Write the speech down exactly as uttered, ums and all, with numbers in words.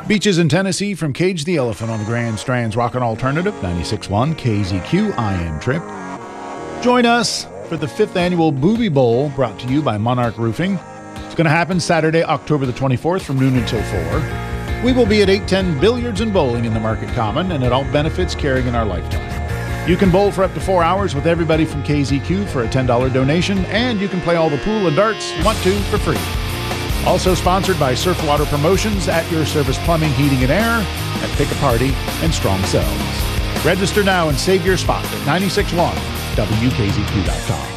Beaches in Tennessee from Cage the Elephant on the Grand Strand's Rockin' Alternative, ninety-six point one K Z Q. I am Trip. Join us for the fifth annual Booby Bowl, brought to you by Monarch Roofing. It's going to happen Saturday, October the twenty-fourth from noon until four. We will be at eight ten Billiards and Bowling in the Market Common, and it all benefits caring in our lifetime. You can bowl for up to four hours with everybody from K Z Q for a ten dollars donation, and you can play all the pool and darts you want to for free. Also sponsored by Surfwater Promotions, At Your Service Plumbing, Heating, and Air, at Pick a Party, and Strong Cells. Register now and save your spot at nine six one W K Z Q dot com.